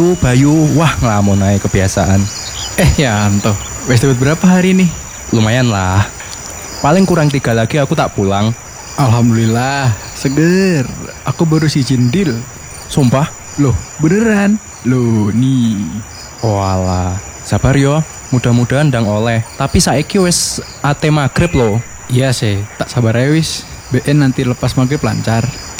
Bayu, wah ngelamun aja kebiasaan. Ya Anto, wes dapat berapa hari nih? Lumayan lah. Paling kurang 3 lagi aku tak pulang. Alhamdulillah, seger. Aku baru si Jindil. Sumpah? Loh, beneran? Loh, nih. Walah, sabar yo. Mudah-mudahan ndang oleh. Tapi saiki wis ate magrib loh. Iya sih, tak sabar ya wis. BN nanti lepas maghrib lancar.